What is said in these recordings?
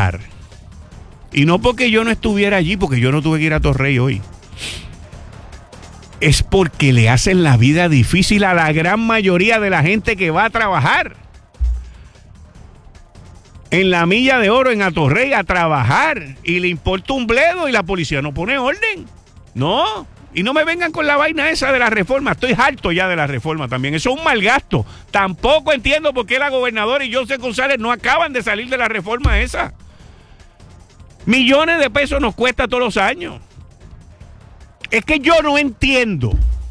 trabajar. Y no porque yo no estuviera allí, porque yo no tuve que ir a Torrey hoy. Es porque le hacen la vida difícil a la gran mayoría de la gente que va a trabajar. En la Milla de Oro, en Atorrey, a trabajar. Y le importa un bledo y la policía no pone orden. No. Y no me vengan con la vaina esa de la reforma. Estoy harto ya de la reforma también. Eso es un mal gasto. Tampoco entiendo por qué la gobernadora y José González no acaban de salir de la reforma esa. Millones de pesos nos cuesta todos los años. Es que yo no entiendo.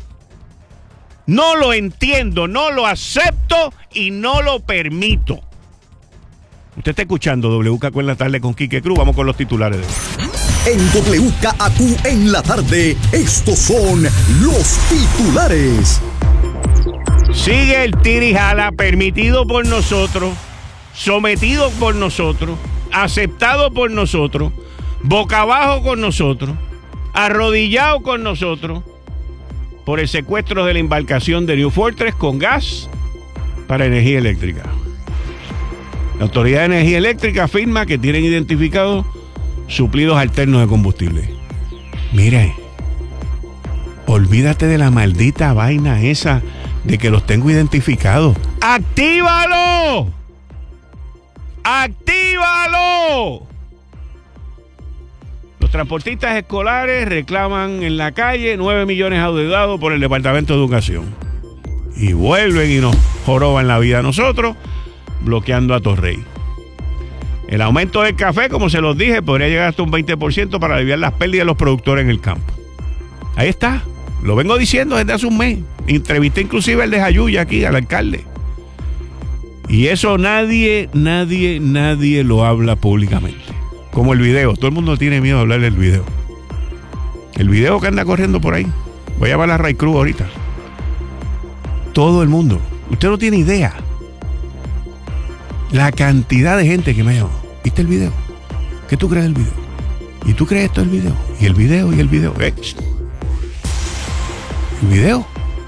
No lo entiendo, no lo acepto y no lo permito. Usted está escuchando WKQ en la tarde con Quique Cruz. Vamos con los titulares de hoy. En WKQ en la tarde, estos son los titulares. Sigue el tirijala permitido por nosotros, sometido por nosotros, aceptado por nosotros, boca abajo con nosotros, arrodillado con nosotros, por el secuestro de la embarcación de New Fortress con gas para energía eléctrica. La Autoridad de Energía Eléctrica afirma que tienen identificados suplidos alternos de combustible. Mire, olvídate de la maldita vaina esa de que los tengo identificados. ¡Actívalo! ¡Actívalo! Los transportistas escolares reclaman en la calle 9 millones adeudados por el Departamento de Educación. Y vuelven y nos joroban la vida a nosotros, bloqueando a Torrey. El aumento del café, como se los dije, podría llegar hasta un 20% para aliviar las pérdidas de los productores en el campo. Ahí está. Lo vengo diciendo desde hace un mes. Entrevisté inclusive al de Jayuya aquí, al alcalde. Y eso nadie lo habla públicamente. Como el video. Todo el mundo tiene miedo de hablar del video. El video que anda corriendo por ahí. Voy a llamar a Ray Cruz ahorita. Todo el mundo. Usted no tiene idea. La cantidad de gente que me ha llamado. ¿Viste el video? ¿Qué tú crees del video? ¿Y tú crees esto del video? Y el video. ¿El video?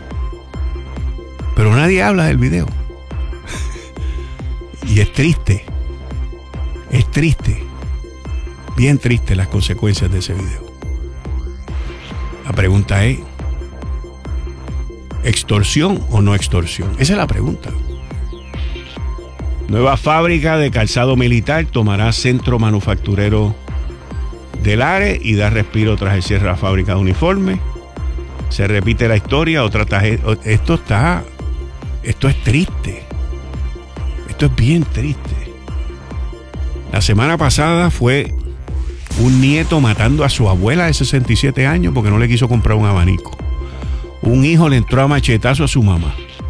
Pero nadie habla del video. Y es triste. Es triste. Bien triste las consecuencias de ese video. La pregunta es, ¿extorsión o no extorsión? Esa es la pregunta. Nueva fábrica de calzado militar tomará centro manufacturero del ARE y da respiro tras el cierre de la fábrica de uniformes. Se repite la historia, esto es triste. Esto es bien triste. La semana pasada fue un nieto matando a su abuela de 67 años porque no le quiso comprar un abanico. Un hijo le entró a machetazo a su mamá.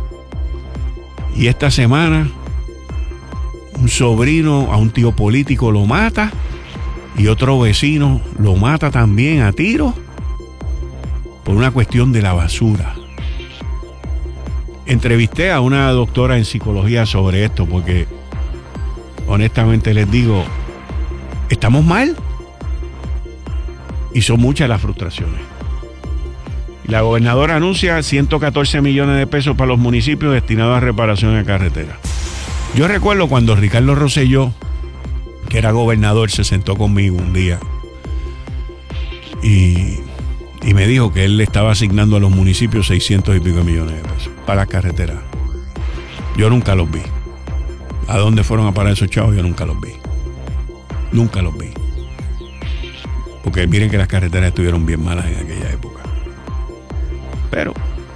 Y esta semana un sobrino a un tío político lo mata y otro vecino lo mata también a tiros por una cuestión de la basura. Entrevisté a una doctora en psicología sobre esto porque honestamente les digo, estamos mal y son muchas las frustraciones. Y la gobernadora anuncia 114 millones de pesos para los municipios destinados a reparación de carreteras. Yo recuerdo cuando Ricardo Rosselló, que era gobernador, se sentó conmigo un día y me dijo que él le estaba asignando a los municipios 600 y pico millones de pesos para las carreteras. Yo nunca los vi. ¿A dónde fueron a parar esos chavos? Yo nunca los vi. Nunca los vi. Porque miren que las carreteras estuvieron bien malas en aquella época. Pero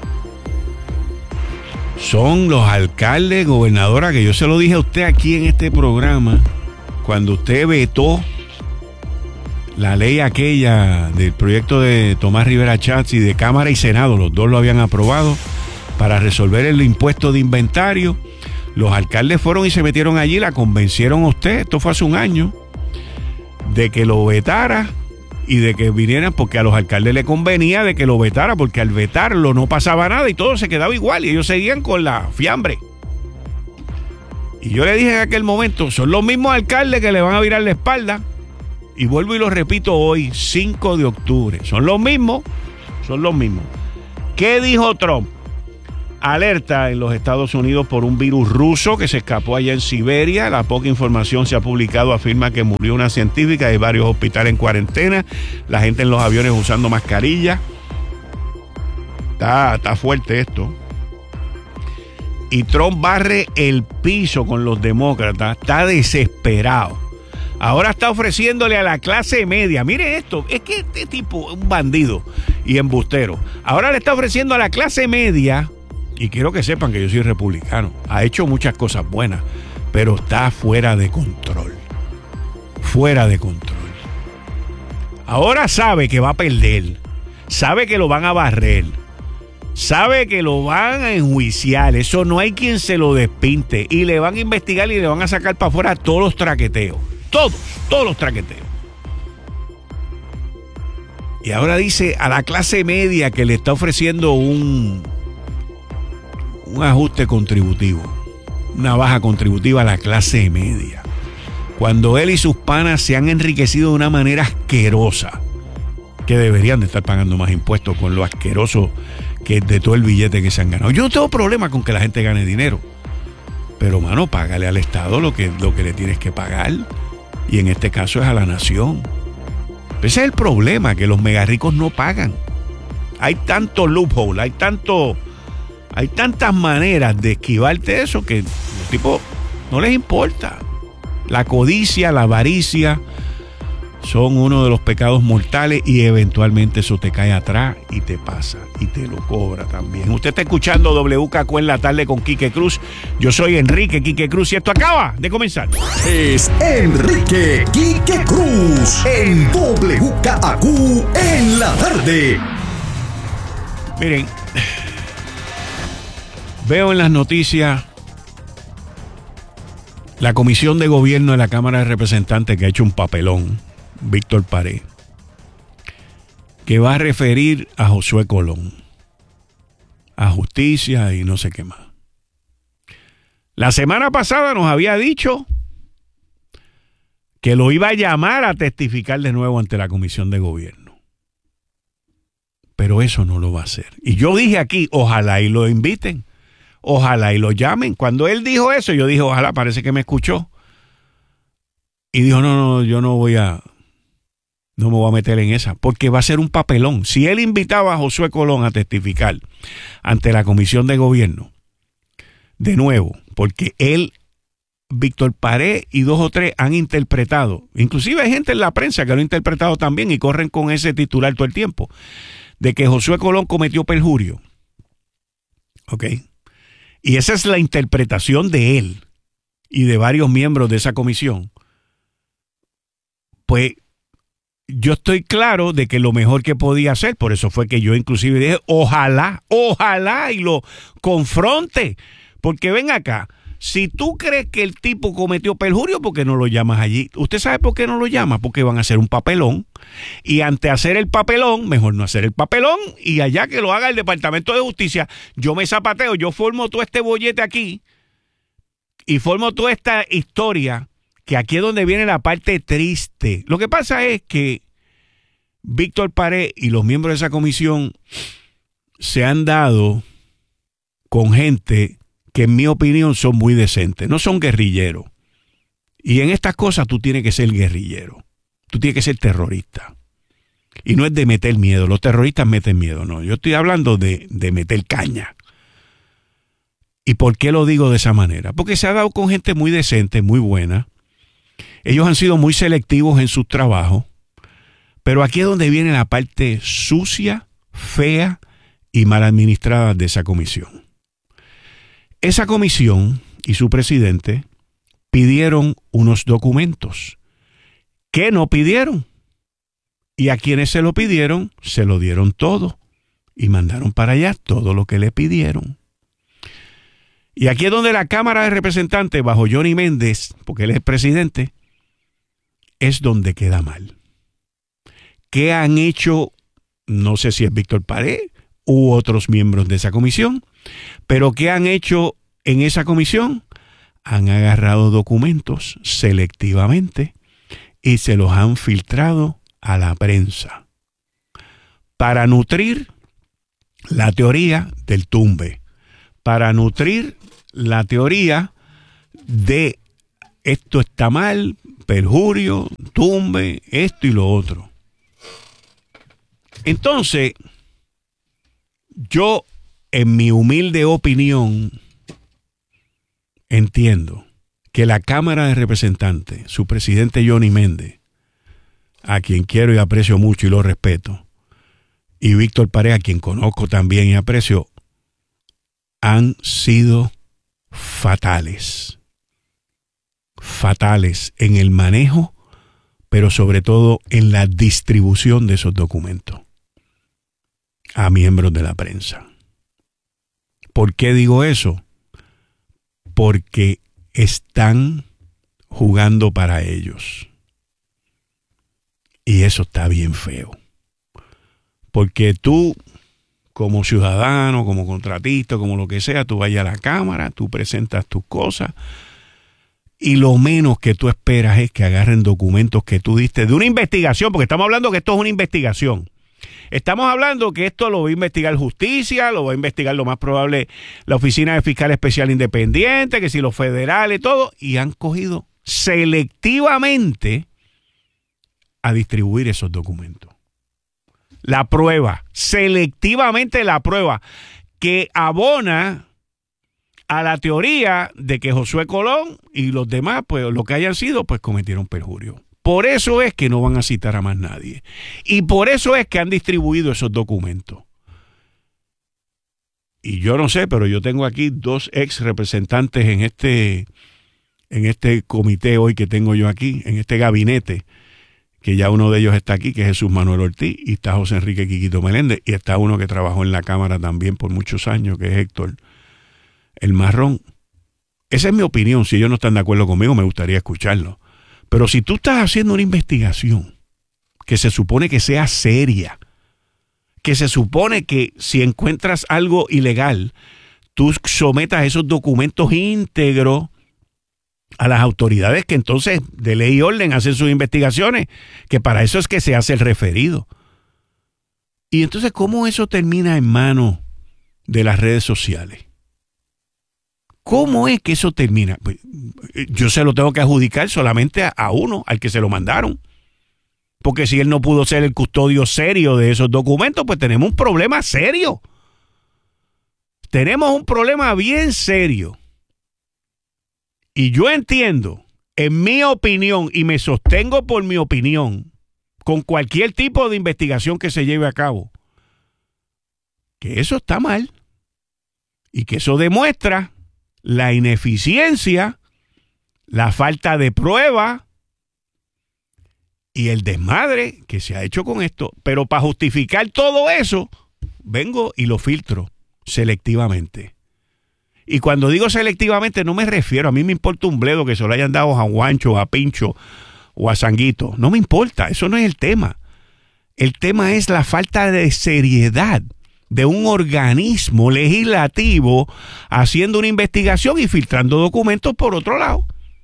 son los alcaldes, gobernadora, que yo se lo dije a usted aquí en este programa, cuando usted vetó la ley aquella del proyecto de Tomás Rivera Chatz y de Cámara y Senado, los dos lo habían aprobado, para resolver el impuesto de inventario. Los alcaldes fueron y se metieron allí, la convencieron a usted, esto fue hace un año, de que lo vetara y de que vinieran, porque a los alcaldes le convenía de que lo vetara, porque al vetarlo no pasaba nada y todo se quedaba igual y ellos seguían con la fiambre. Y yo le dije en aquel momento, son los mismos alcaldes que le van a virar la espalda, y vuelvo y lo repito hoy, 5 de octubre, son los mismos. ¿Qué dijo Trump? alerta en los Estados Unidos por un virus ruso que se escapó allá en Siberia. La poca información se ha publicado afirma que murió una científica, hay varios hospitales en cuarentena, la gente en los aviones usando mascarillas. Está fuerte esto. Y Trump barre el piso con los demócratas, está desesperado. Ahora está ofreciéndole a la clase media, mire esto, es que este tipo es un bandido y embustero. Ahora le está ofreciendo a la clase media, y quiero que sepan que yo soy republicano, ha hecho muchas cosas buenas, pero está fuera de control. Fuera de control. Ahora sabe que va a perder, sabe que lo van a barrer, sabe que lo van a enjuiciar, eso no hay quien se lo despinte, y le van a investigar y le van a sacar para afuera todos los traqueteos. Todos los traqueteos. Y ahora dice a la clase media que le está ofreciendo un ajuste contributivo, una baja contributiva a la clase media, cuando él y sus panas se han enriquecido de una manera asquerosa, que deberían de estar pagando más impuestos con lo asqueroso que es de todo el billete que se han ganado. Yo no tengo problema con que la gente gane dinero, pero mano, págale al Estado lo que le tienes que pagar. Y en este caso es a la nación. Ese es el problema, que los megarricos no pagan. Hay tanto loophole, hay tantas maneras de esquivarte eso que los tipos no les importa. La codicia, la avaricia son uno de los pecados mortales y eventualmente eso te cae atrás y te pasa y te lo cobra también. Usted está escuchando WKQ en la tarde con Quique Cruz. Yo soy Enrique Quique Cruz y esto acaba de comenzar. Es Enrique Quique Cruz en WKQ en la tarde. Miren, veo en las noticias la Comisión de Gobierno de la Cámara de Representantes que ha hecho un papelón, Víctor Paré, que va a referir a Josué Colón, a justicia y no sé qué más. La semana pasada nos había dicho que lo iba a llamar a testificar de nuevo ante la Comisión de Gobierno. Pero eso no lo va a hacer. Y yo dije aquí, ojalá y lo inviten, ojalá y lo llamen. Cuando él dijo eso, yo dije, ojalá, parece que me escuchó. Y dijo, no, yo no me voy a meter en esa, porque va a ser un papelón. Si él invitaba a Josué Colón a testificar ante la Comisión de Gobierno, de nuevo, porque él, Víctor Paré y 2 o 3 han interpretado, inclusive hay gente en la prensa que lo ha interpretado también y corren con ese titular todo el tiempo, de que Josué Colón cometió perjurio. ¿Ok? Y esa es la interpretación de él y de varios miembros de esa comisión. Pues yo estoy claro de que lo mejor que podía hacer, por eso fue que yo inclusive dije, ojalá y lo confronte, porque ven acá, si tú crees que el tipo cometió perjurio, ¿por qué no lo llamas allí? ¿Usted sabe por qué no lo llama? Porque van a hacer un papelón, y ante hacer el papelón, mejor no hacer el papelón, y allá que lo haga el Departamento de Justicia. Yo me zapateo, yo formo todo este bollete aquí, y formo toda esta historia, que aquí es donde viene la parte triste. Lo que pasa es que Víctor Paré y los miembros de esa comisión se han dado con gente que en mi opinión son muy decentes, no son guerrilleros. Y en estas cosas tú tienes que ser guerrillero, tú tienes que ser terrorista. Y no es de meter miedo, los terroristas meten miedo, no. Yo estoy hablando de meter caña. ¿Y por qué lo digo de esa manera? Porque se ha dado con gente muy decente, muy buena. Ellos han sido muy selectivos en sus trabajos, pero aquí es donde viene la parte sucia, fea y mal administrada de esa comisión. Esa comisión y su presidente pidieron unos documentos que no pidieron, y a quienes se lo pidieron se lo dieron todo y mandaron para allá todo lo que le pidieron. Y aquí es donde la Cámara de Representantes, bajo Johnny Méndez, porque él es el presidente, es donde queda mal. ¿Qué han hecho? No sé si es Víctor Paré u otros miembros de esa comisión, pero ¿qué han hecho en esa comisión? Han agarrado documentos selectivamente y se los han filtrado a la prensa para nutrir la teoría del tumbe, para nutrir la teoría de esto está mal, perjurio, tumbe, esto y lo otro. Entonces, yo, en mi humilde opinión, entiendo que la Cámara de Representantes, su presidente Johnny Méndez, a quien quiero y aprecio mucho y lo respeto, y Víctor Pareja, a quien conozco también y aprecio, han sido fatales en el manejo, pero sobre todo en la distribución de esos documentos a miembros de la prensa. ¿Por qué digo eso? Porque están jugando para ellos. Y eso está bien feo. Porque tú, como ciudadano, como contratista, como lo que sea, tú vayas a la Cámara, tú presentas tus cosas y lo menos que tú esperas es que agarren documentos que tú diste de una investigación, porque estamos hablando que esto es una investigación. Estamos hablando que esto lo va a investigar justicia, lo va a investigar lo más probable la Oficina de Fiscal Especial Independiente, que si los federales, todo, y han cogido selectivamente a distribuir esos documentos. La prueba, selectivamente la prueba, que abona a la teoría de que Josué Colón y los demás, pues lo que hayan sido, pues cometieron perjurio. Por eso es que no van a citar a más nadie. Y por eso es que han distribuido esos documentos. Y yo no sé, pero yo tengo aquí 2 ex representantes en este comité hoy que tengo yo aquí, en este gabinete, que ya uno de ellos está aquí, que es Jesús Manuel Ortiz, y está José Enrique Quiquito Meléndez, y está uno que trabajó en la Cámara también por muchos años, que es Héctor El Marrón. Esa es mi opinión. Si ellos no están de acuerdo conmigo, me gustaría escucharlo. Pero si tú estás haciendo una investigación que se supone que sea seria, que se supone que si encuentras algo ilegal, tú sometas esos documentos íntegros a las autoridades que entonces de ley y orden hacen sus investigaciones, que para eso es que se hace el referido. Y entonces, ¿cómo eso termina en manos de las redes sociales? ¿Cómo es que eso termina? Pues, yo se lo tengo que adjudicar solamente a uno, al que se lo mandaron. Porque si él no pudo ser el custodio serio de esos documentos, pues tenemos un problema serio. Tenemos un problema bien serio. Y yo entiendo, en mi opinión, y me sostengo por mi opinión, con cualquier tipo de investigación que se lleve a cabo, que eso está mal. Y que eso demuestra la ineficiencia, la falta de prueba y el desmadre que se ha hecho con esto. Pero para justificar todo eso, vengo y lo filtro selectivamente. Y cuando digo selectivamente no me refiero, a mí me importa un bledo que se lo hayan dado a Juancho, a Pincho o a Sanguito. No me importa, eso no es el tema. El tema es la falta de seriedad de un organismo legislativo haciendo una investigación y filtrando documentos por otro lado.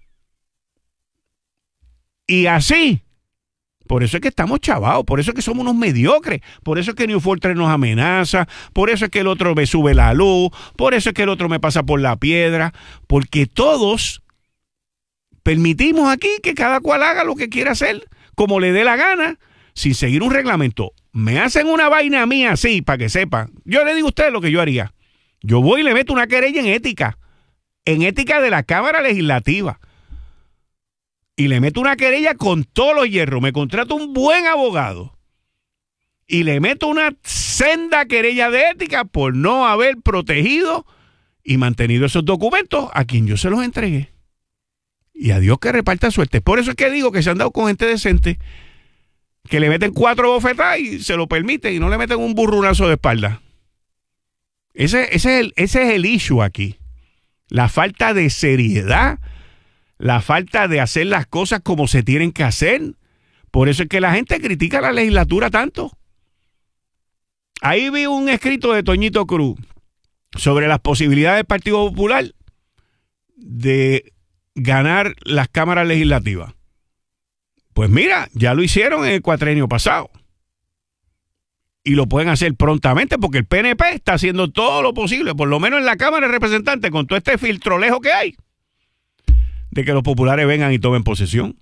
Y así, por eso es que estamos chavados, por eso es que somos unos mediocres, por eso es que New Fortress nos amenaza, por eso es que el otro me sube la luz, por eso es que el otro me pasa por la piedra, porque todos permitimos aquí que cada cual haga lo que quiera hacer, como le dé la gana, sin seguir un reglamento. Me hacen una vaina mía así, para que sepan. Yo le digo a ustedes lo que yo haría. Yo voy y le meto una querella en ética de la Cámara Legislativa. Y le meto una querella con todos los hierros. Me contrato un buen abogado. Y le meto una senda querella de ética por no haber protegido y mantenido esos documentos a quien yo se los entregué. Y a Dios que reparta suerte. Por eso es que digo que se han dado con gente decente, que le meten 4 bofetadas y se lo permiten y no le meten un burrunazo de espalda. Ese es el issue aquí. La falta de seriedad, la falta de hacer las cosas como se tienen que hacer. Por eso es que la gente critica a la legislatura tanto. Ahí vi un escrito de Toñito Cruz sobre las posibilidades del Partido Popular de ganar las cámaras legislativas. Pues mira, ya lo hicieron en el cuatrenio pasado. y lo pueden hacer prontamente porque el PNP está haciendo todo lo posible, por lo menos en la Cámara de Representantes, con todo este filtrolejo que hay, de que los populares vengan y tomen posesión.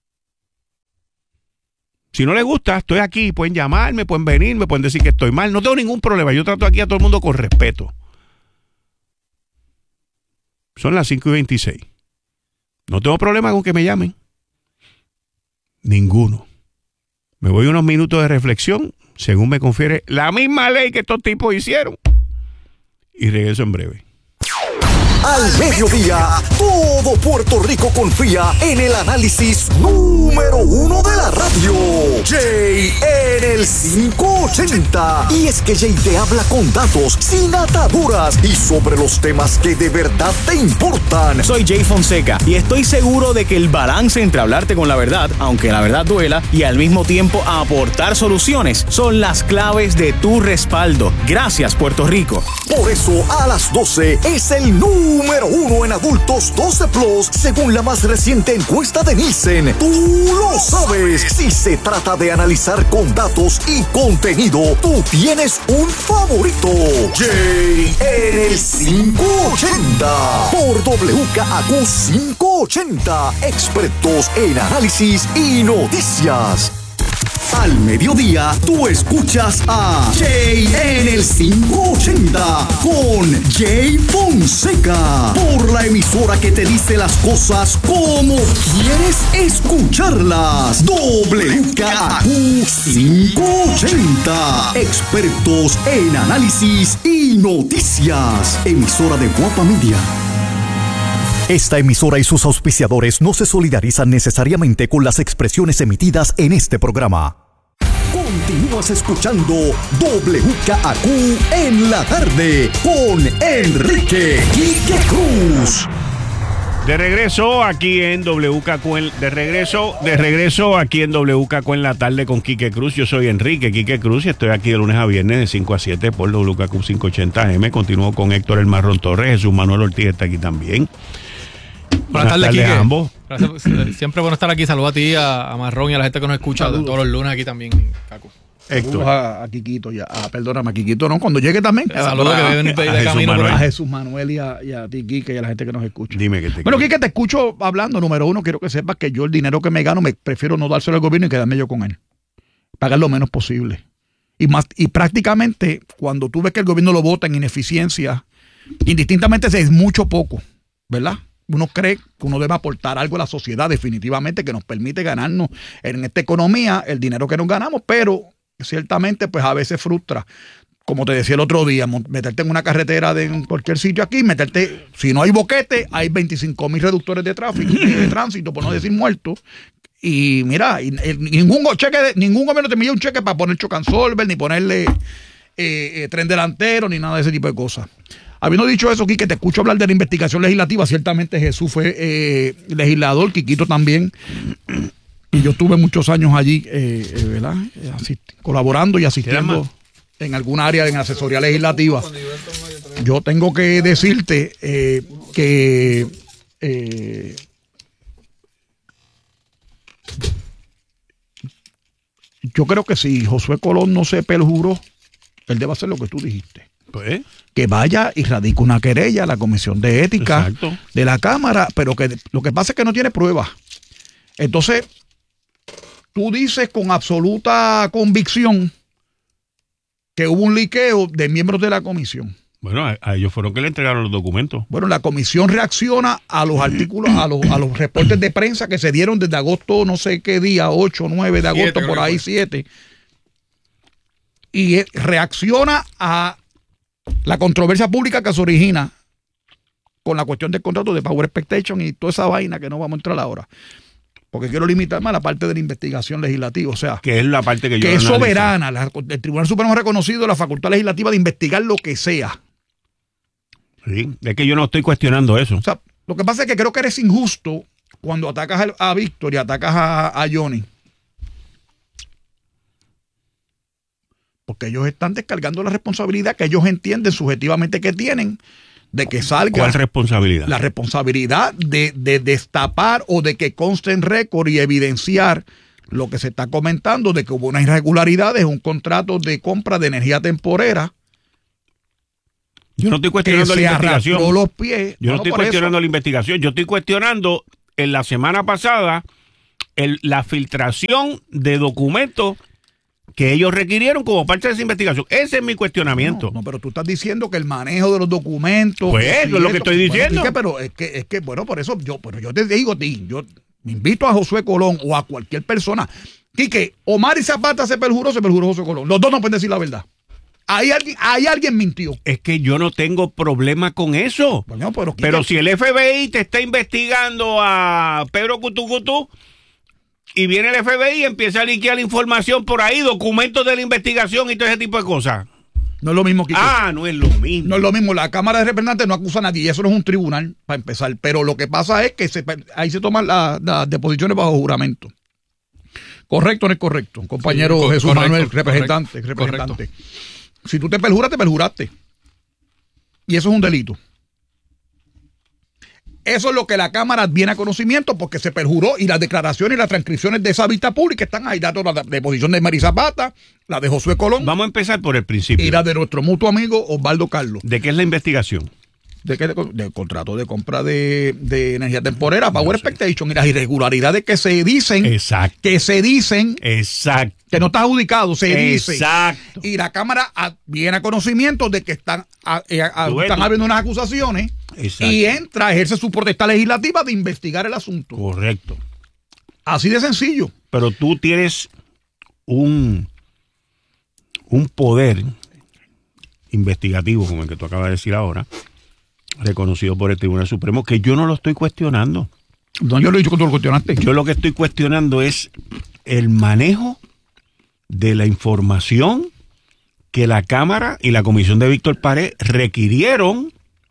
Si no les gusta, estoy aquí, pueden llamarme, pueden venir, me pueden decir que estoy mal, no tengo ningún problema, yo trato aquí a todo el mundo con respeto. Son las 5:26. No tengo problema con que me llamen. Ninguno. Me voy unos minutos de reflexión, según me confiere la misma ley que estos tipos hicieron. Y regreso en breve. Al mediodía, todo Puerto Rico confía en el análisis número 1 de la radio. Jay en el 580. Y es que Jay te habla con datos, sin ataduras y sobre los temas que de verdad te importan. Soy Jay Fonseca y estoy seguro de que el balance entre hablarte con la verdad, aunque la verdad duela, y al mismo tiempo aportar soluciones son las claves de tu respaldo. Gracias, Puerto Rico. Por eso, a las 12 es el número 1 en adultos 12 plus, según la más reciente encuesta de Nielsen. Tú lo sabes. Si se trata de analizar con datos y contenido, tú tienes un favorito. Jay en el 580 por WKAQ 580. Expertos en análisis y noticias. Al mediodía, tú escuchas a Jay en el 580 con Jay Fonseca por la emisora que te dice las cosas como quieres escucharlas. WKAQ 580. Expertos en análisis y noticias. Emisora de Guapa Media. Esta emisora y sus auspiciadores no se solidarizan necesariamente con las expresiones emitidas en este programa. Continúas escuchando WKAQ en la tarde con Enrique Quique Cruz. De regreso aquí en WKAQ, de regreso aquí en WKAQ en la tarde con Quique Cruz. Yo soy Enrique Quique Cruz y estoy aquí de lunes a viernes de 5 a 7 por WKAQ 580M. Continúo con Héctor El Marrón Torres, Jesús Manuel Ortiz está aquí también. Buenas tardes, Quique. A ambos. Gracias, siempre bueno estar aquí. Saludos a ti, a Marrón y a la gente que nos escucha todos los lunes aquí también, Caco. Héctor. A Quiquito, perdóname, a Quiquito, no, cuando llegue también. Saludos que deben pedir de camino. A Jesús Manuel y a ti, Quique, y a la gente que nos escucha. Dime que te Bueno, Quique, te escucho hablando. Número uno, quiero que sepas que yo el dinero que me gano, prefiero no dárselo al gobierno y quedarme yo con él. Pagar lo menos posible. Y prácticamente, cuando tú ves que el gobierno lo vota en ineficiencia, indistintamente es mucho poco, ¿verdad? Uno cree que uno debe aportar algo a la sociedad definitivamente que nos permite ganarnos en esta economía el dinero que nos ganamos, pero ciertamente pues a veces frustra. Como te decía el otro día, meterte en una carretera en cualquier sitio aquí, si no hay boquete, hay 25,000 reductores de tráfico, de tránsito, por no decir muertos. Y mira, ningún gobierno te envía un cheque para poner choke and solver, ni ponerle tren delantero, ni nada de ese tipo de cosas. Habiendo dicho eso, Quique, te escucho hablar de la investigación legislativa. Ciertamente Jesús fue legislador, Quiquito también. Y yo estuve muchos años allí, ¿verdad? Colaborando y asistiendo en alguna área en asesoría legislativa. Yo tengo que decirte que yo creo que si Josué Colón no se perjuró, él debe hacer lo que tú dijiste. Pues, que vaya y radique una querella a la Comisión de Ética de la Cámara, pero que lo que pasa es que no tiene pruebas. Entonces, tú dices con absoluta convicción que hubo un liqueo de miembros de la comisión. bueno, a ellos fueron que le entregaron los documentos. Bueno, la comisión reacciona a los artículos, a los reportes de prensa que se dieron desde agosto, no sé qué día, 8, 9 de agosto, por ahí 7. Y reacciona a la controversia pública que se origina con la cuestión del contrato de Power Expectation y toda esa vaina que no vamos a entrar ahora. Porque quiero limitarme a la parte de la investigación legislativa. O sea, que es la parte que yo que es soberana. El Tribunal Supremo ha reconocido la facultad legislativa de investigar lo que sea. Sí, es que yo no estoy cuestionando eso. O sea, lo que pasa es que creo que eres injusto cuando atacas a Víctor y atacas a Johnny. Porque ellos están descargando la responsabilidad que ellos entienden subjetivamente que tienen de que salga. ¿Cuál responsabilidad? La responsabilidad de destapar o de que conste en récord y evidenciar lo que se está comentando de que hubo unas irregularidades, un contrato de compra de energía temporera. Yo no estoy cuestionando la investigación. Los pies. Yo no estoy cuestionando la investigación. Yo estoy cuestionando en la semana pasada la filtración de documentos que ellos requirieron como parte de esa investigación. Ese es mi cuestionamiento. No, pero tú estás diciendo que el manejo de los documentos... Pues eso es lo que estoy diciendo. Pero es que, por eso yo te digo a ti, yo me invito a Josué Colón o a cualquier persona, que Omar y Zapata se perjuró Josué Colón. Los dos no pueden decir la verdad. Ahí alguien mintió. Es que yo no tengo problema con eso. Bueno, pero si el FBI te está investigando a Pedro Cutucutú y viene el FBI y empieza a liquear la información por ahí, documentos de la investigación y todo ese tipo de cosas. No es lo mismo, Quique. No es lo mismo. No es lo mismo. La Cámara de Representantes no acusa a nadie y eso no es un tribunal, para empezar. Pero lo que pasa es que ahí se toman las deposiciones bajo juramento. ¿Correcto o no es correcto? Compañero Sí, Jesús correcto, Manuel, representante. Si tú te perjuraste, te perjuraste. Y eso es un delito. Eso es lo que la Cámara viene a conocimiento porque se perjuró y las declaraciones y las transcripciones de esa vista pública están ahí. Datos la deposición de Mary Zapata, la de Josué Colón. Vamos a empezar por el principio. Y la de nuestro mutuo amigo Osvaldo Carlos. ¿De qué es la investigación? Del contrato de compra de energía temporera, Power Expectation y las irregularidades que se dicen. Exacto. Que se dicen. Exacto. Que no está adjudicado, se dice. Exacto. Y la Cámara viene a conocimiento de que están habiendo unas acusaciones. Exacto. Y ejerce su potestad legislativa de investigar el asunto. Correcto. Así de sencillo. Pero tú tienes un poder investigativo, como el que tú acabas de decir ahora, reconocido por el Tribunal Supremo, que yo no lo estoy cuestionando. No, yo lo he dicho que tú lo cuestionaste. Yo lo que estoy cuestionando es el manejo de la información que la Cámara y la Comisión de Víctor Pared requirieron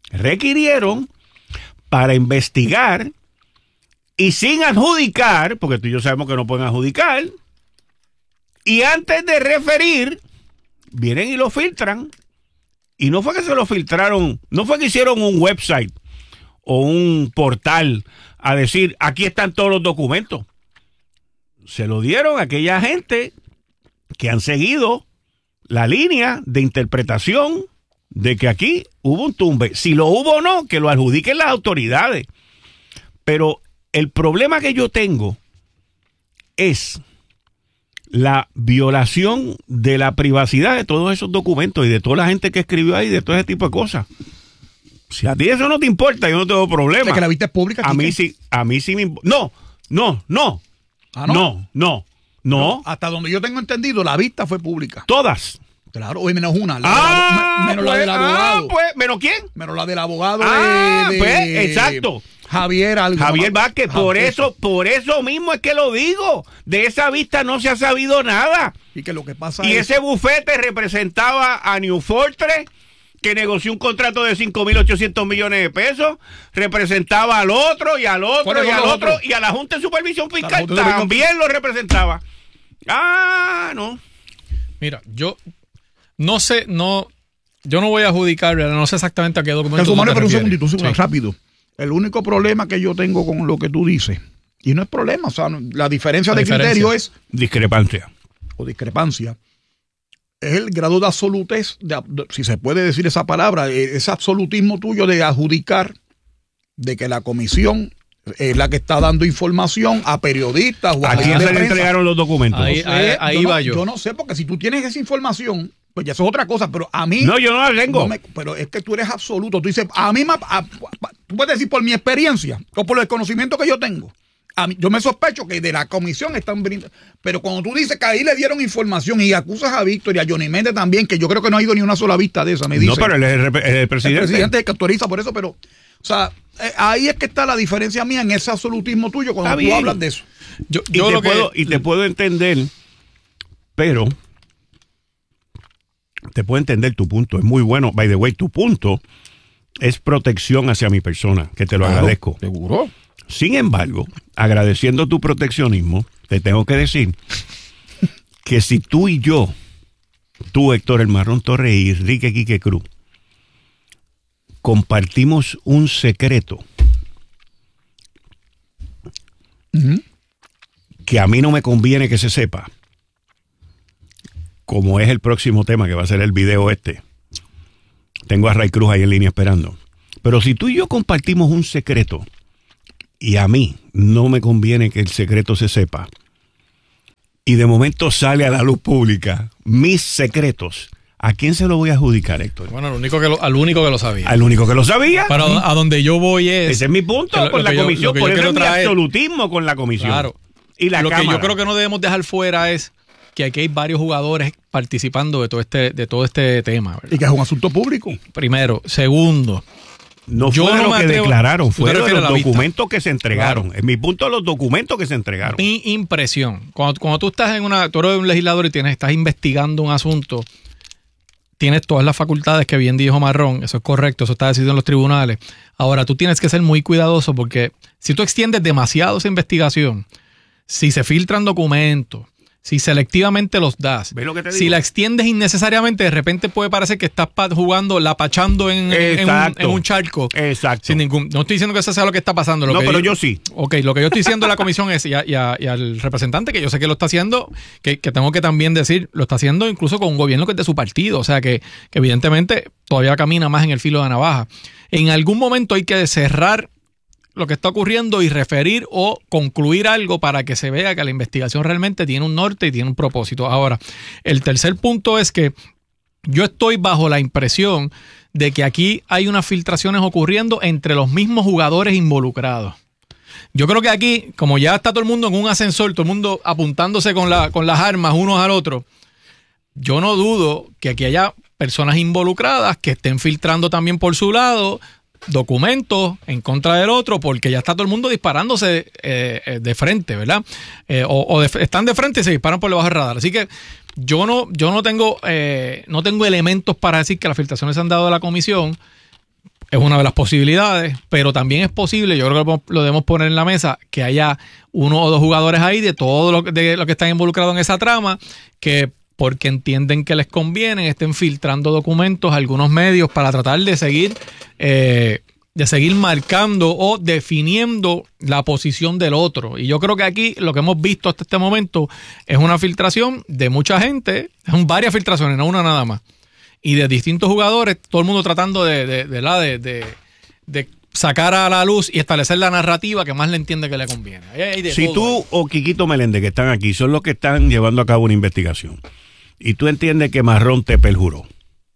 para investigar y sin adjudicar, porque tú y yo sabemos que no pueden adjudicar, y antes de referir, vienen y lo filtran. Y no fue que se lo filtraron, no fue que hicieron un website o un portal a decir, aquí están todos los documentos. Se lo dieron a aquella gente que han seguido la línea de interpretación de que aquí hubo un tumbe. Si lo hubo o no, que lo adjudiquen las autoridades. Pero el problema que yo tengo es la violación de la privacidad de todos esos documentos y de toda la gente que escribió ahí, de todo ese tipo de cosas. Si a ti eso no te importa, yo no tengo problema. ¿De que la vista es pública? A mí sí me importa. No. No. Hasta donde yo tengo entendido, la vista fue pública. Todas. Claro, hoy menos una. Menos la del abogado. ¿Menos quién? Menos la del abogado exacto. Javier Vázquez, por eso mismo es que lo digo. De esa vista no se ha sabido nada. Y que lo que pasa y ese bufete representaba a New Fortress, que negoció un contrato de 5.800 millones de pesos, representaba al otro y al otro y al otro, y a la Junta de Supervisión Fiscal también lo representaba. No. Mira, yo no sé, yo no voy a adjudicar, no sé exactamente a qué documento. Pero un segundito, rápido. El único problema que yo tengo con lo que tú dices, y no es problema, o sea, la diferencia de criterio es... Discrepancia. O discrepancia. Es el grado de absolutez, si se puede decir esa palabra, ese absolutismo tuyo de adjudicar de que la comisión es la que está dando información a periodistas o ¿A quién se le entregaron los documentos? Ahí va yo. Yo no sé, porque si tú tienes esa información, pues ya eso es otra cosa, pero a mí... No, yo no la tengo. Pero es que tú eres absoluto. Tú dices, a mí tú puedes decir por mi experiencia o por el conocimiento que yo tengo. Yo me sospecho que de la comisión están brindando. Pero cuando tú dices que ahí le dieron información y acusas a Víctor y a Johnny Méndez también, que yo creo que no ha ido ni una sola vista de esa, me dice. No, pero el presidente. El presidente es el que autoriza por eso, pero... O sea, ahí es que está la diferencia mía en ese absolutismo tuyo cuando tú hablas de eso. Te puedo entender, pero... Te puedo entender tu punto, es muy bueno. By the way, tu punto es protección hacia mi persona, que te lo agradezco. Seguro. Sin embargo, agradeciendo tu proteccionismo, te tengo que decir que si tú y yo, tú Héctor El Marrón Torres y Enrique Quique Cruz, compartimos un secreto, que a mí no me conviene que se sepa, como es el próximo tema que va a ser el video este. Tengo a Ray Cruz ahí en línea esperando. Pero si tú y yo compartimos un secreto y a mí no me conviene que el secreto se sepa y de momento sale a la luz pública mis secretos, ¿a quién se lo voy a adjudicar, Héctor? Bueno, al único que lo sabía. Al único que lo sabía. Pero a donde yo voy es... Ese es mi punto con la comisión. Por eso es mi absolutismo con la comisión. Claro. Y la lo Cámara. que yo creo que no debemos dejar fuera es que aquí hay varios jugadores participando de todo este tema, ¿verdad? Y que es un asunto público. Primero. Segundo, no yo fue no lo me que atrevo, declararon, fue de los documentos que se entregaron. Claro. En mi punto, los documentos que se entregaron. Mi impresión, cuando tú estás tú eres un legislador y estás investigando un asunto, tienes todas las facultades que bien dijo Marrón, eso es correcto, eso está decidido en los tribunales. Ahora, tú tienes que ser muy cuidadoso porque si tú extiendes demasiado esa investigación, si se filtran documentos, si selectivamente los das, ¿ves lo que te digo? si la extiendes innecesariamente, de repente puede parecer que estás jugando, lapachando en un charco. Exacto. Sin ningún, no estoy diciendo que eso sea lo que está pasando. Pero yo sí. Ok, lo que yo estoy diciendo a la comisión es, y al representante, que yo sé que lo está haciendo, que tengo que también decir, lo está haciendo incluso con un gobierno que es de su partido. O sea, que evidentemente todavía camina más en el filo de la navaja. En algún momento hay que cerrar lo que está ocurriendo y referir o concluir algo para que se vea que la investigación realmente tiene un norte y tiene un propósito. Ahora, el tercer punto es que yo estoy bajo la impresión de que aquí hay unas filtraciones ocurriendo entre los mismos jugadores involucrados. Yo creo que aquí, como ya está todo el mundo en un ascensor, todo el mundo apuntándose con las armas unos al otro, yo no dudo que aquí haya personas involucradas que estén filtrando también por su lado documentos en contra del otro, porque ya está todo el mundo disparándose de frente, ¿verdad? Están de frente y se disparan por debajo del radar. Así que yo no tengo elementos para decir que las filtraciones se han dado de la comisión. Es una de las posibilidades, pero también es posible, yo creo que lo debemos poner en la mesa, que haya uno o dos jugadores ahí de todo lo que están involucrados en esa trama, que porque entienden que les conviene, estén filtrando documentos a algunos medios para tratar de seguir marcando o definiendo la posición del otro. Y yo creo que aquí lo que hemos visto hasta este momento es una filtración de mucha gente, son varias filtraciones, no una nada más, y de distintos jugadores, todo el mundo tratando de sacar a la luz y establecer la narrativa que más le entiende que le conviene. Si tú o Quiquito Meléndez, que están aquí, son los que están llevando a cabo una investigación, y tú entiendes que Marrón te perjuró,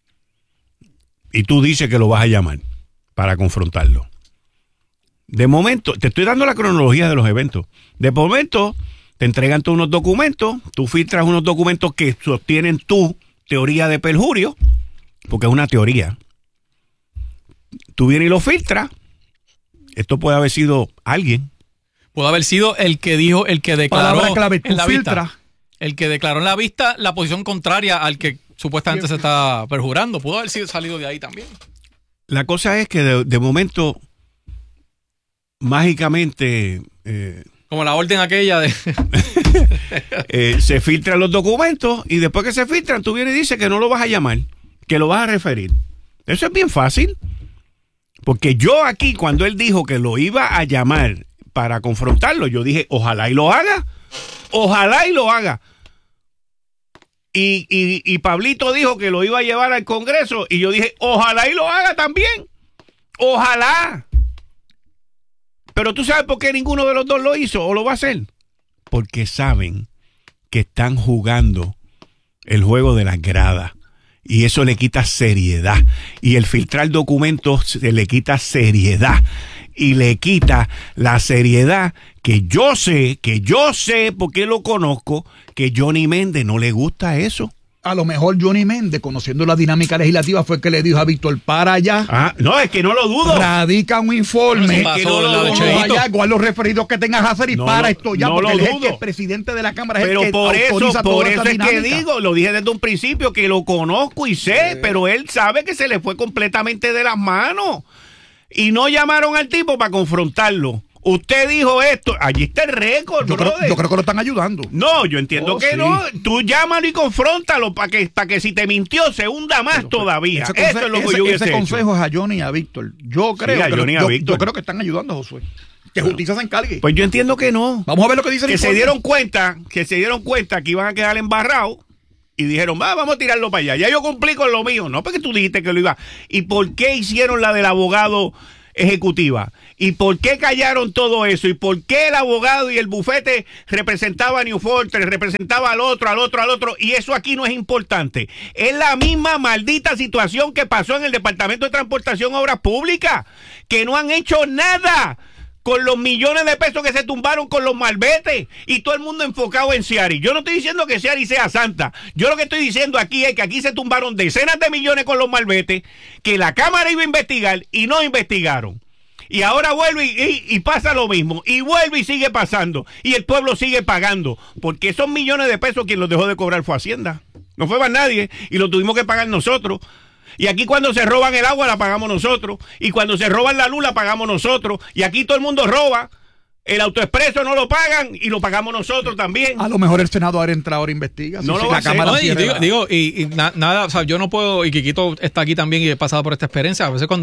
y tú dices que lo vas a llamar para confrontarlo, de momento, te estoy dando la cronología de los eventos, de momento te entregan todos unos documentos, tú filtras unos documentos que sostienen tu teoría de perjurio, porque es una teoría, tú vienes y lo filtras. Esto puede haber sido alguien. Puede haber sido el que dijo, el que declaró clave, en la filtra. vista. El que declaró en la vista la posición contraria al que supuestamente se está perjurando. Pudo haber salido de ahí también. La cosa es que de momento, mágicamente... como la orden aquella de... se filtran los documentos y después que se filtran, tú vienes y dices que no lo vas a llamar, que lo vas a referir. Eso es bien fácil. Porque yo aquí, cuando él dijo que lo iba a llamar para confrontarlo, yo dije, ojalá y lo haga. Ojalá y lo haga. Y Pablito dijo que lo iba a llevar al Congreso y yo dije, ojalá y lo haga también. Ojalá. Pero tú sabes por qué ninguno de los dos lo hizo o lo va a hacer. Porque saben que están jugando el juego de las gradas. Y eso le quita seriedad. Y el filtrar documentos se le quita seriedad. Y le quita la seriedad que yo sé, porque lo conozco, que Johnny Méndez no le gusta eso. A lo mejor Johnny Méndez, conociendo la dinámica legislativa, fue el que le dijo a Víctor, para allá. Ah, no, es que no lo dudo. Radica un informe. No, que no lo dudo. Allá, igual los referidos que tengas a hacer y esto ya. No porque lo él dudo. Es el presidente de la Cámara. Pero es el que por eso es que digo, lo dije desde un principio, que lo conozco y sé, pero él sabe que se le fue completamente de las manos. Y no llamaron al tipo para confrontarlo. Usted dijo esto, allí está el récord, yo creo que lo están ayudando. No, yo entiendo que sí. No. Tú llámalo y confróntalo para que si te mintió se hunda más todavía. Eso es lo que yo hubiese hecho. Ese consejo es a Johnny y a Víctor. Yo creo, sí, a Johnny y a Víctor. Yo creo que están ayudando a Josué. Que justicia se encargue. Pues yo entiendo que no. Vamos a ver lo que dice el Que se informe. dieron cuenta que iban a quedar embarrados y dijeron, vamos a tirarlo para allá. Ya yo cumplí con lo mío. No, porque tú dijiste que lo iba. ¿Y por qué hicieron la del abogado ejecutiva? ¿Y por qué callaron todo eso? ¿Y por qué el abogado y el bufete representaba a New Fortress, representaba al otro? Y eso aquí no es importante. Es la misma maldita situación que pasó en el Departamento de Transportación y Obras Públicas, que no han hecho nada con los millones de pesos que se tumbaron con los malbetes y todo el mundo enfocado en Ciari. Yo no estoy diciendo que Ciari sea santa. Yo lo que estoy diciendo aquí es que aquí se tumbaron decenas de millones con los malbetes, que la Cámara iba a investigar y no investigaron. Y ahora vuelve y pasa lo mismo. Y vuelve y sigue pasando. Y el pueblo sigue pagando. Porque esos millones de pesos quien los dejó de cobrar fue Hacienda. No fue más nadie. Y lo tuvimos que pagar nosotros. Y aquí cuando se roban el agua la pagamos nosotros. Y cuando se roban la luz la pagamos nosotros. Y aquí todo el mundo roba. El autoexpreso no lo pagan y lo pagamos nosotros también. A lo mejor el Senado ahora entra ahora investiga. No Si lo la va a hacer. Cámara No, tiene nada, o sea, yo no puedo, y Quiquito está aquí también y he pasado por esta experiencia. A veces cuando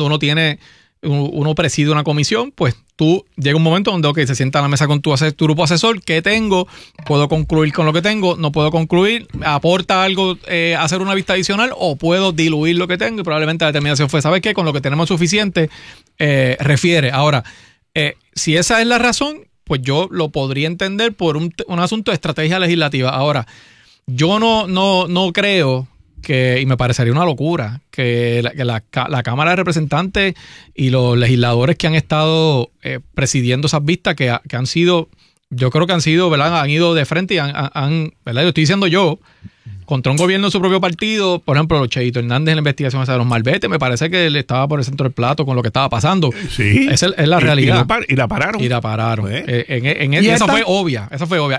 uno preside una comisión, pues tú llega un momento donde se sienta a la mesa con tu grupo asesor. ¿Qué tengo? ¿Puedo concluir con lo que tengo? ¿No puedo concluir? ¿Aporta algo hacer una vista adicional? ¿O puedo diluir lo que tengo? Y probablemente la determinación fue, ¿sabes qué? Con lo que tenemos suficiente, refiere. Ahora, si esa es la razón, pues yo lo podría entender por un asunto de estrategia legislativa. Ahora, yo no creo que, y me parecería una locura, que la Cámara de Representantes y los legisladores que han estado presidiendo esas vistas, que han sido, yo creo que han sido, ¿verdad? Han ido de frente y han ¿verdad? Lo estoy diciendo yo, contra un gobierno de su propio partido. Por ejemplo, Cheito Hernández en la investigación esa de los malbetes, me parece que él estaba por el centro del plato con lo que estaba pasando. Sí. Esa es la realidad. Y la pararon. Y la pararon. Pues. ¿Y Esa esta? fue obvia.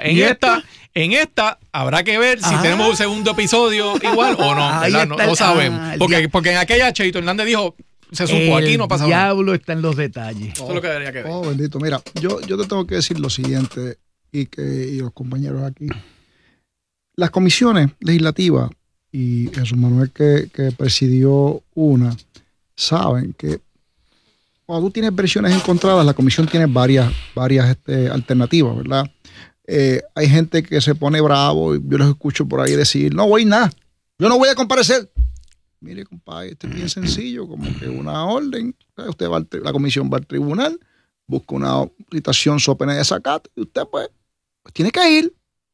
En esta habrá que ver si tenemos un segundo episodio igual o no. Ahí ¿Verdad? está No sabemos. el Porque en aquella Cheito Hernández dijo, se supo, aquí no pasa El nada. diablo está en los detalles. Eso es lo que debería que ver. Oh, bendito. Mira, yo te tengo que decir lo siguiente, y los compañeros aquí. Las comisiones legislativas, y Jesús Manuel que presidió una, saben que cuando tú tienes versiones encontradas, la comisión tiene varias alternativas, ¿verdad? Hay gente que se pone bravo, y yo los escucho por ahí decir, no voy nada, yo no voy a comparecer. Mire, compadre, esto es bien sencillo, como que una orden, usted va la comisión va al tribunal, busca una citación so pena de desacato, y usted pues tiene que ir.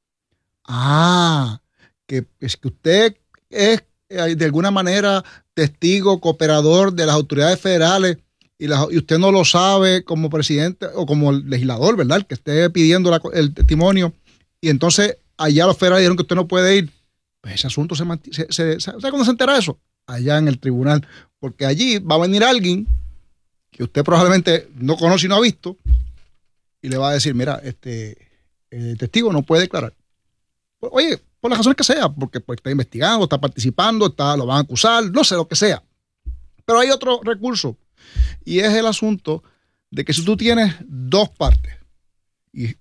Que es que usted es de alguna manera testigo, cooperador de las autoridades federales y usted no lo sabe como presidente o como legislador, ¿verdad? El que esté pidiendo el testimonio, y entonces allá los federales dijeron que usted no puede ir. Pues ese asunto ¿sabe cuándo se entera eso? Allá en el tribunal, porque allí va a venir alguien que usted probablemente no conoce y no ha visto y le va a decir, mira, el testigo no puede declarar. Oye, por las razones que sea, porque pues, está investigando, está participando, lo van a acusar, no sé, lo que sea. Pero hay otro recurso, y es el asunto de que si tú tienes dos partes, y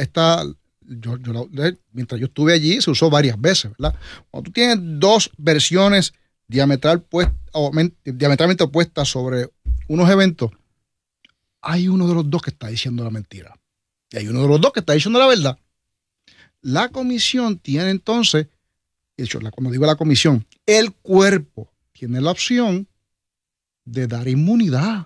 mientras yo estuve allí, se usó varias veces, ¿verdad? Cuando tú tienes dos versiones diametralmente opuestas sobre unos eventos, hay uno de los dos que está diciendo la mentira, y hay uno de los dos que está diciendo la verdad. La comisión tiene entonces, cuando digo la comisión, el cuerpo tiene la opción de dar inmunidad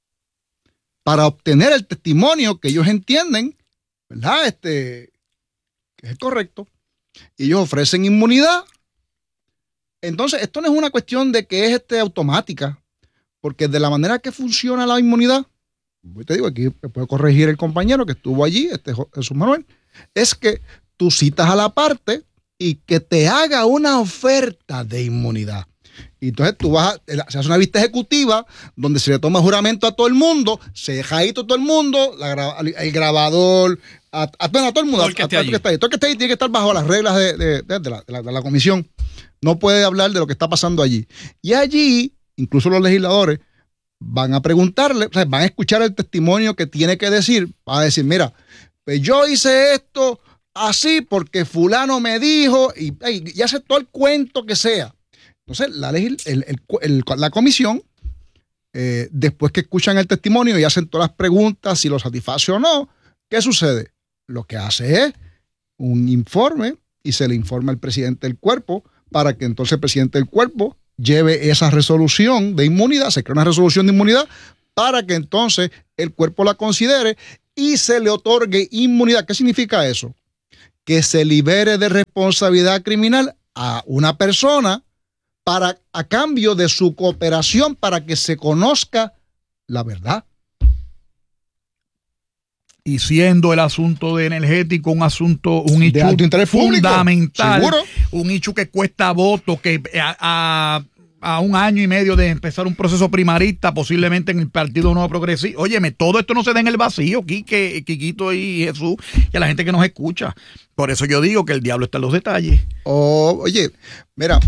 para obtener el testimonio que ellos entienden, ¿verdad? Que es correcto. Y ellos ofrecen inmunidad. Entonces, esto no es una cuestión de que es automática, porque de la manera que funciona la inmunidad, te digo, aquí me puede corregir el compañero que estuvo allí, Jesús Manuel, es que tú citas a la parte y que te haga una oferta de inmunidad. Y entonces se hace una vista ejecutiva donde se le toma juramento a todo el mundo, se deja ahí todo el mundo, el grabador, a todo el mundo. Todo el que esté allí. Todo el que esté ahí tiene que estar bajo las reglas de la comisión. No puede hablar de lo que está pasando allí. Y allí, incluso los legisladores van a preguntarle, o sea, van a escuchar el testimonio que tiene que decir, para decir, mira, pues yo hice esto así porque fulano me dijo, y hace todo el cuento que sea. Entonces, la comisión después que escuchan el testimonio y hacen todas las preguntas, si lo satisface o no, ¿qué sucede? Lo que hace es un informe y se le informa al presidente del cuerpo para que entonces el presidente del cuerpo lleve esa resolución de inmunidad, se crea una resolución de inmunidad para que entonces el cuerpo la considere y se le otorgue inmunidad. ¿Qué significa eso? Que se libere de responsabilidad criminal a una persona a cambio de su cooperación para que se conozca la verdad. Y siendo el asunto de energético un asunto, un de hecho alto interés fundamental, público, un hecho que cuesta votos, que a 1 año y medio de empezar un proceso primarista, posiblemente en el Partido Nuevo Progresista. Óyeme, todo esto no se da en el vacío, Quiquito y Jesús, y a la gente que nos escucha. Por eso yo digo que el diablo está en los detalles. Oye, mira,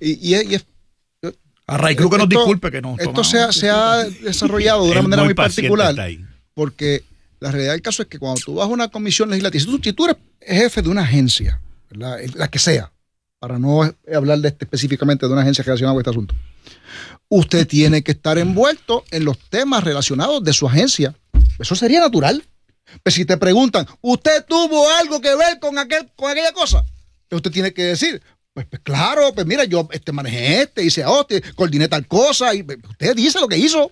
a Ray Cruz que nos disculpe que no. Esto se ha desarrollado de una manera muy particular, porque la realidad del caso es que cuando tú vas a una comisión legislativa, si tú eres jefe de una agencia, ¿verdad? La que sea, para no hablar específicamente de una agencia relacionada con este asunto, usted tiene que estar envuelto en los temas relacionados de su agencia. Eso sería natural. Pero si te preguntan, ¿usted tuvo algo que ver con aquella cosa? Usted tiene que decir, pues claro, pues mira, yo manejé hice coordiné tal cosa, y usted dice lo que hizo.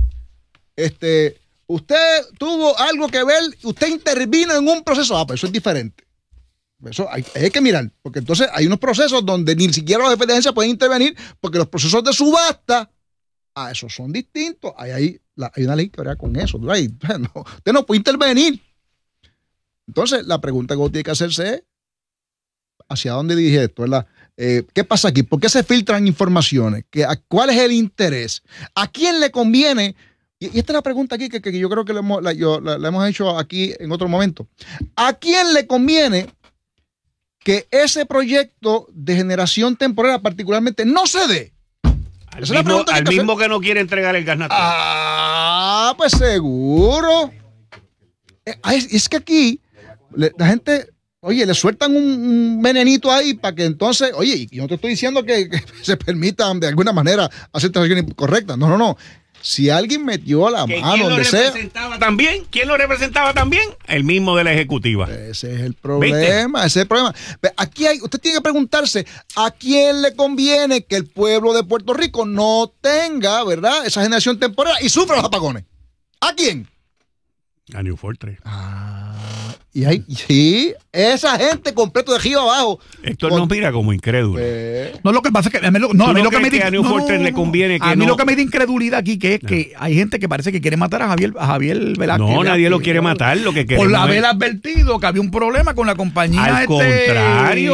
Usted tuvo algo que ver, usted intervino en un proceso, pues eso es diferente. Eso hay que mirar, porque entonces hay unos procesos donde ni siquiera los jefes de agencia pueden intervenir, porque los procesos de subasta, esos son distintos. Hay una ley que verá con eso. Usted no puede intervenir. Entonces, la pregunta que uno tiene que hacerse es, ¿hacia dónde dirige esto? ¿Verdad? ¿Qué pasa aquí? ¿Por qué se filtran informaciones? ¿Cuál es el interés? ¿A quién le conviene? Y esta es la pregunta aquí que yo creo que la hemos hecho aquí en otro momento. ¿A quién le conviene que ese proyecto de generación temporera particularmente no se dé? Al mismo que no quiere entregar el gas natural. Pues seguro. Es que aquí la gente, oye, le sueltan un venenito ahí para que entonces, oye, y yo no te estoy diciendo que se permitan de alguna manera hacer transacciones incorrectas. No. Si alguien metió la mano donde sea. ¿Quién lo representaba también? El mismo de la ejecutiva. Ese es el problema, ese es el problema. Aquí usted tiene que preguntarse, ¿a quién le conviene que el pueblo de Puerto Rico no tenga, ¿verdad?, esa generación temporal y sufra los apagones? ¿A quién? A New Fortress. Y ahí, sí, esa gente completo de arriba abajo. Héctor nos mira como incrédulo. No, lo que pasa es que a mí lo que me a New Fortress le conviene que a mí lo que me da incredulidad aquí que es que hay gente que parece que quiere matar a Javier Velázquez. No, nadie lo quiere matar, lo que por haber advertido que había un problema con la compañía. Al contrario,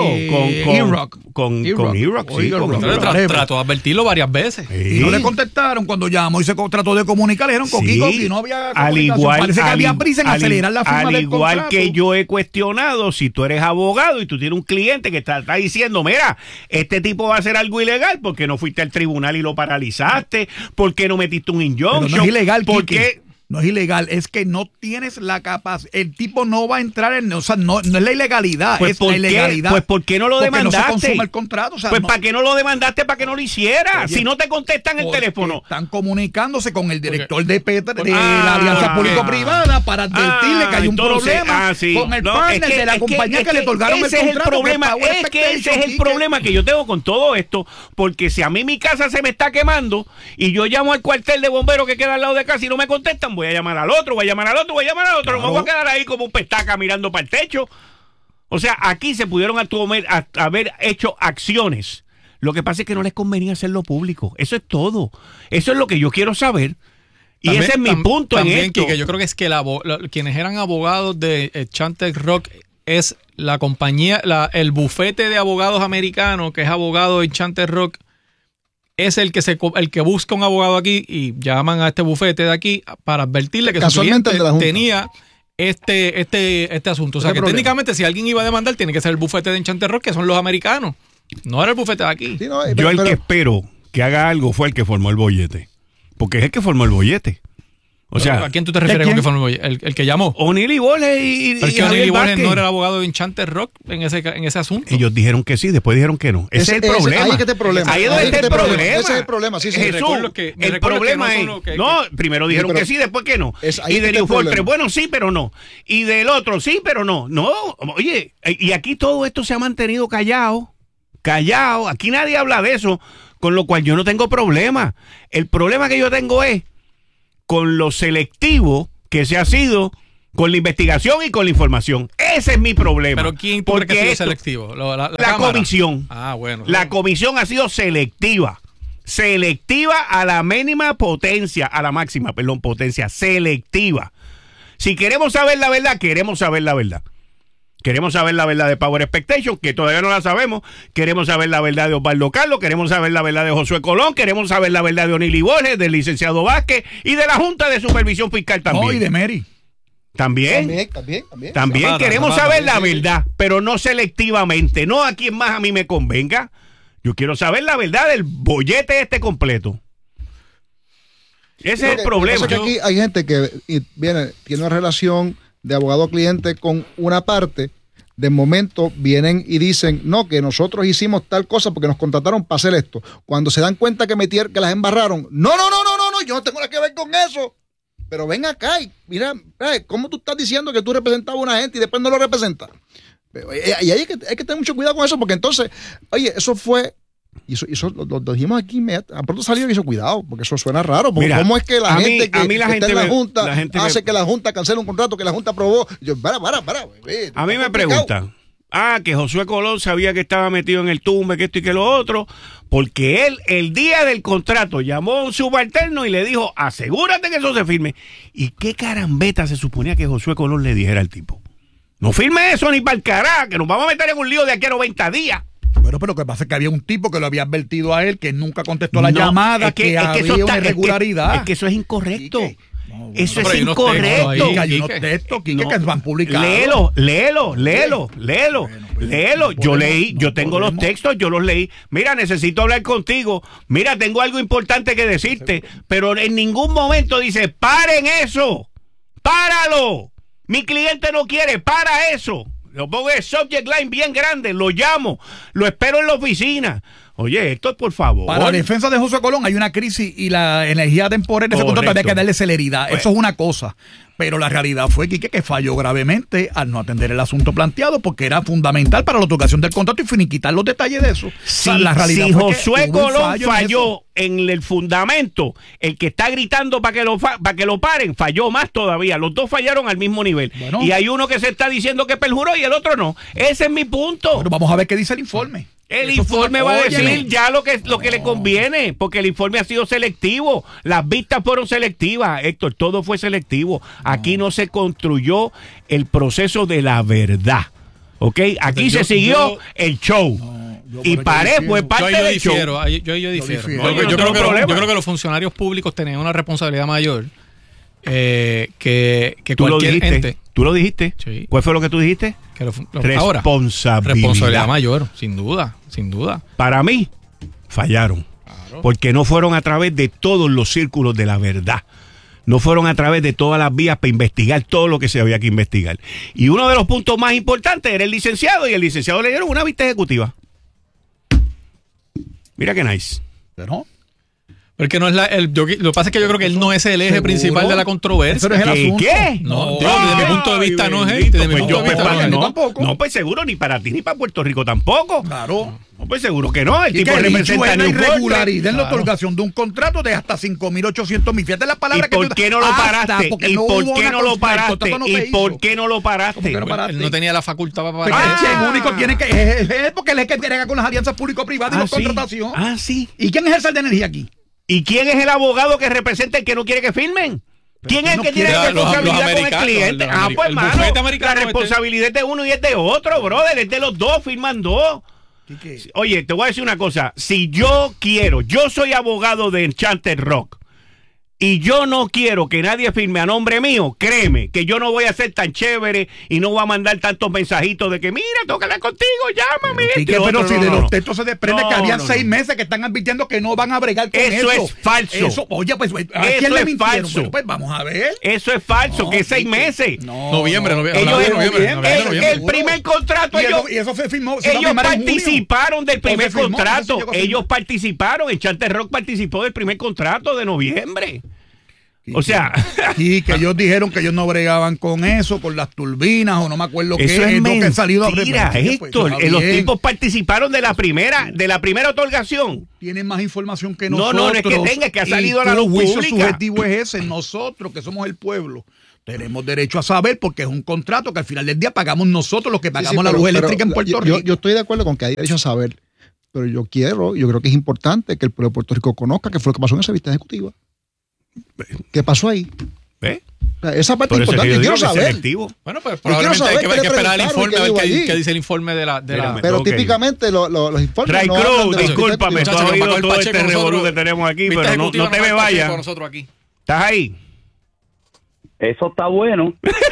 con E-Rock. Trató de advertirlo varias veces. Sí. Y no le contestaron cuando llamó y se trató de comunicar, le dijeron coquico y no había comunicación. Parece que había prisa en acelerar la firma del contrato. Al igual que yo he cuestionado, si tú eres abogado y tú tienes un cliente que está diciendo, mira, este tipo va a hacer algo ilegal, ¿por qué no fuiste al tribunal y lo paralizaste? ¿Por qué no metiste un injunction? Pero no es ilegal, ¿por qué? No es ilegal, es que no tienes la capacidad. El tipo no va a entrar en. O sea, no es la ilegalidad, pues es la ilegalidad. Pues ¿por qué no lo demandaste? Porque no se consuma el contrato. O sea, pues ¿para qué no lo demandaste? ¿Para que no lo hiciera? Oye, si no te contestan el teléfono. Están comunicándose con el director de la Alianza Público-Privada para advertirle que hay un problema con el partner de la compañía que le otorgaron el contrato. Ese es el problema que yo tengo con todo esto, porque si a mí mi casa se me está quemando y yo llamo al cuartel de bomberos que queda al lado de casa y no me contestan, voy a llamar al otro, Claro. no me voy a quedar ahí como un pestaca mirando para el techo. O sea, aquí se pudieron haber hecho acciones. Lo que pasa es que no les convenía hacerlo público. Eso es todo. Eso es lo que yo quiero saber. Y también, ese es mi punto en esto. Quique, yo creo que es que quienes eran abogados de Chantec Rock es la compañía, el bufete de abogados americanos que es abogado en Chantec Rock. Es el que busca un abogado aquí y llaman a este bufete de aquí para advertirle que su cliente tenía este asunto. O sea, que técnicamente si alguien iba a demandar tiene que ser el bufete de Enchanted Rock, que son los americanos. No era el bufete de aquí. Sí, no, yo el que espero que haga algo fue el que formó el bollete. Porque es el que formó el bollete. O sea, ¿a quién tú te refieres con que fue el que llamó? O'Neill y Borges y Pero es que Javier O'Neill y Borges Vázquez. no era el abogado de Enchanted Rock en ese asunto. Ellos dijeron que sí, después dijeron que no. Ese es el problema. Ahí es que está el problema. Ahí es donde está el problema. Ese es el problema, sí, sí. Jesús, recuerdo que el no problema son es... los que- No, primero dijeron pero que sí, después que no. Ahí Y de está el New Fortress, problema. bueno, sí, pero no. Y del otro, sí, pero no. No, oye, y aquí todo esto se ha mantenido callado. Aquí nadie habla de eso, con lo cual yo no tengo problema. El problema que yo tengo es con lo selectivo que se ha sido con la investigación y con la información. Ese es mi problema. Pero ¿quién tú crees que ha sido esto- selectivo? La La comisión. Ah, bueno. La comisión ha sido selectiva. Selectiva a la mínima potencia, a la máxima, perdón, potencia. Selectiva. Si queremos saber la verdad, queremos saber la verdad. Queremos saber la verdad de Power Expectation, que todavía no la sabemos. Queremos saber la verdad de Osvaldo Carlos. Queremos saber la verdad de Josué Colón. Queremos saber la verdad de O'Neill y Borges, del licenciado Vázquez y de la Junta de Supervisión Fiscal también. No, y de Mary. También Zapata, queremos Zapata, saber la sí, sí. verdad, pero no selectivamente, no a quien más a mí me convenga. Yo quiero saber la verdad del bollete este completo. Ese es el problema. Lo que pasa es que aquí hay gente que tiene una relación de abogado-cliente con una parte. De momento vienen y dicen, no, que nosotros hicimos tal cosa porque nos contrataron para hacer esto. Cuando se dan cuenta que las embarraron, no, yo no tengo nada que ver con eso. Pero ven acá y mira, ¿cómo tú estás diciendo que tú representabas a una gente y después no lo representas? Y ahí hay que tener mucho cuidado con eso, porque entonces, oye, eso fue, y eso lo dijimos aquí, a pronto salió y hizo cuidado, porque eso suena raro. Porque Mira, ¿cómo es que la a mí- gente que a mí la está gente en la me- Junta la gente hace me- que la Junta cancele un contrato que la Junta aprobó? Yo, para. A mí me preguntan, que Josué Colón sabía que estaba metido en el tumbe, que esto y que lo otro, porque él, el día del contrato, llamó a un subalterno y le dijo, asegúrate que eso se firme. ¿Y qué carambeta se suponía que Josué Colón le dijera al tipo? No firme eso ni para el carajo, que nos vamos a meter en un lío de aquí a 90 días. Bueno, pero lo que pasa es que había un tipo que lo había advertido a él, que nunca contestó la No, llamada, es que que eso había está- una irregularidad. Es que eso es incorrecto. ¿Y qué? No, bueno, Eso pero es hay unos textos incorrecto. ahí. Quique, hay unos Quique. textos, Quique, No. que van publicados. Léelo. Yo leí, yo tengo los textos, yo los leí. Mira, necesito hablar contigo. Mira, tengo algo importante que decirte. Pero en ningún momento dice, paren eso. Páralo. Mi cliente no quiere, para eso. Lo pongo en subject line bien grande, lo llamo, lo espero en la oficina. Oye, Héctor, por favor. Para la defensa de José Colón hay una crisis y la energía temporal de ese contrato había que darle celeridad. Eso es una cosa. Pero la realidad fue, Quique, que falló gravemente al no atender el asunto planteado, porque era fundamental para la otorgación del contrato y finiquitar los detalles de eso. Si, la realidad si fue que Josué hubo un Colón fallo en falló eso. en el fundamento, el que está gritando para que lo paren, falló más todavía. Los dos fallaron al mismo nivel. Bueno. Y hay uno que se está diciendo que perjuró y el otro no. Ese es mi punto. Pero vamos a ver qué dice el informe. El Eso fue informe una- va a Óyeme. decir ya lo que le conviene, porque el informe ha sido selectivo. Las vistas fueron selectivas, Héctor, todo fue selectivo. Aquí no se construyó el proceso de la verdad. ¿Ok? Aquí se siguió el show. Y pero Paré yo fue difiero. parte Yo del show. difiero. Yo difiero. difiero. Oye, no Yo tengo problema. creo que los funcionarios públicos tenían una responsabilidad mayor que Tú lo cualquier dijiste. ente. ¿Tú lo dijiste? Sí. ¿Cuál fue lo que tú dijiste? Que ahora, Responsabilidad. responsabilidad mayor, sin duda. Para mí, fallaron. Porque no fueron a través de todos los círculos de la verdad. No fueron a través de todas las vías para investigar todo lo que se había que investigar. Y uno de los puntos más importantes era el licenciado, y el licenciado le dieron una vista ejecutiva. Mira qué nice. Pero Porque no es lo que pasa es que yo creo que él no es el eje ¿Seguro? principal de la controversia. Ese no es el ¿Qué? asunto. ¿Qué? No, desde mi punto de vista no es él. bendito, Desde mi pues punto yo, de vista pues, no es él. yo no, tampoco. no, pues seguro ni para ti ni para Puerto Rico tampoco. claro. No, pues seguro que no. El Y tipo que representa a una New Fortress. irregularidad en la otorgación de un contrato de hasta 5.800.000. Fíjate la palabra ¿Y que por tú- qué no lo hasta, paraste? porque ¿Y no por hubo qué una no lo el paraste? contrato no se ¿Y por hizo. qué no lo paraste? ¿Cómo que no paraste? Él no tenía la facultad para Porque parar. el único tiene que es porque él es el que brega con las alianzas público-privadas y la sí. contratación. Sí. ¿Y quién es el sal de energía aquí? ¿Y quién es el abogado que representa el que no quiere que firmen? ¿Quién es el no que tiene quiere- la los responsabilidad con el americanos, cliente? los Pues el hermano, bufete la americano responsabilidad es de uno y es de otro, brother. Es de los dos, firman dos. Quique, Oye, te voy a decir una cosa. Si yo quiero, yo soy abogado de Enchanted Rock. y yo no quiero que nadie firme a nombre mío, créeme que yo no voy a ser tan chévere y no voy a mandar tantos mensajitos de que mira, tengo que hablar contigo, llámame. Pero si de los textos se desprende que habían 6 meses que están advirtiendo que no van a bregar con eso. Eso es falso. Oye, pues ¿a quién Eso le es mintieron? falso. Bueno, pues vamos a ver. Eso es falso, que es 6 meses. Noviembre. El primer contrato, Y eso se firmó. ellos participaron del primer firmó, contrato. eso sí, Ellos participaron. El Charter Rock participó del primer contrato de noviembre. O sea, y que ellos dijeron que ellos no bregaban con eso, con las turbinas o no me acuerdo qué. eso es lo mentira, que ha salido a repetir, Héctor. Pues, Los tipos participaron de la primera otorgación. Tienen más información que No, nosotros. no es que tenga, que ha salido a la el luz juicio pública. subjetivo es ese. Nosotros, que somos el pueblo, tenemos derecho a saber porque es un contrato que al final del día pagamos nosotros los que pagamos la luz eléctrica en Puerto Rico. Yo estoy de acuerdo con que hay derecho a saber, pero yo creo que es importante que el pueblo de Puerto Rico conozca qué fue lo que pasó en esa vista ejecutiva. ¿Qué pasó ahí? ¿Ves? Esa parte Por es eso es importante. que yo Yo digo quiero que es saber. selectivo. Bueno, pues probablemente hay que esperar el informe a ver qué dice el informe de la... Pero Ok. típicamente los informes Ray no hablan Cruz, de la discúlpame, tú vista has ejecutiva. oído el todo Pacheco este revolú nosotros- que tenemos aquí, Vista pero no ejecutiva te me nomás el Pacheco vayas. nosotros aquí. ¿Estás ahí? Eso está bueno.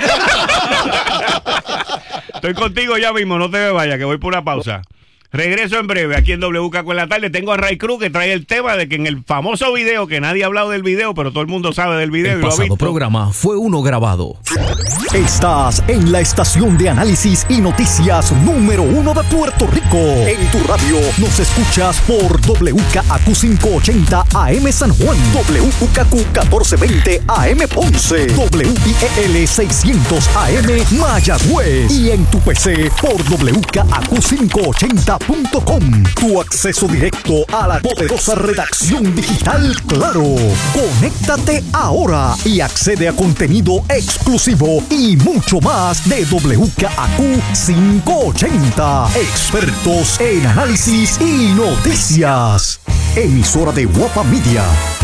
Estoy contigo ya mismo, no te me vayas, que voy por una pausa. Regreso en breve aquí en WKQ en la tarde. Tengo a Ray Cruz que trae el tema de que en el famoso video, que nadie ha hablado del video, pero todo el mundo sabe del video El y lo ha pasado visto. programa fue uno grabado. Estás en la estación de análisis y noticias número 1 de Puerto Rico. En tu radio nos escuchas por WKAQ 580 AM San Juan, WKQ 1420 AM Ponce, WIEL 600 AM Mayagüez y en tu PC por WKAQ580.com. Tu acceso directo a la poderosa redacción digital Claro. Conéctate ahora y accede a contenido exclusivo y mucho más de WKAQ 580. Expertos en análisis y noticias. Emisora de Guapa Media.